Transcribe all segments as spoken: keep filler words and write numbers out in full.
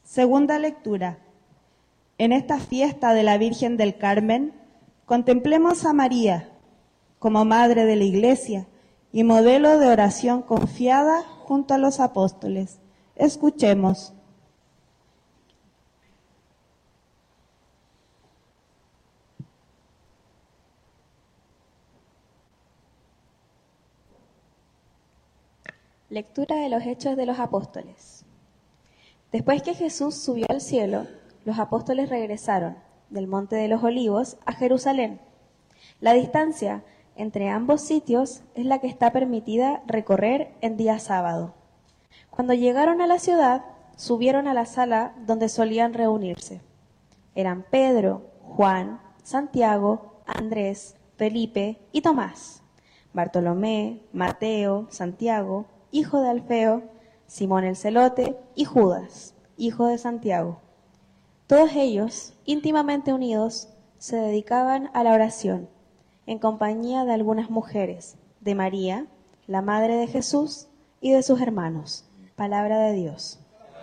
Segunda lectura. En esta fiesta de la Virgen del Carmen, contemplemos a María como Madre de la Iglesia y modelo de oración confiada junto a los apóstoles. Escuchemos. Lectura de los Hechos de los Apóstoles. Después que Jesús subió al cielo, los apóstoles regresaron del Monte de los Olivos a Jerusalén. La distancia entre ambos sitios es la que está permitida recorrer en día sábado. Cuando llegaron a la ciudad, subieron a la sala donde solían reunirse. Eran Pedro, Juan, Santiago, Andrés, Felipe y Tomás, Bartolomé, Mateo, Santiago, hijo de Alfeo, Simón el Celote y Judas, hijo de Santiago. Todos ellos, íntimamente unidos, se dedicaban a la oración, en compañía de algunas mujeres, de María, la madre de Jesús, y de sus hermanos. Palabra de Dios.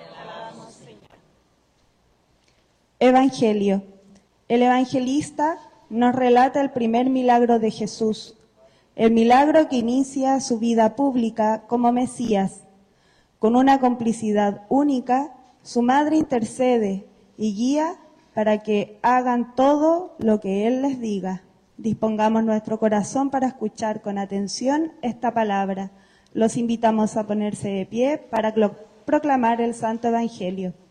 Evangelio. El evangelista nos relata el primer milagro de Jesús, el milagro que inicia su vida pública como Mesías. Con una complicidad única, su madre intercede y guía para que hagan todo lo que Él les diga. Dispongamos nuestro corazón para escuchar con atención esta palabra. Los invitamos a ponerse de pie para proclamar el Santo Evangelio.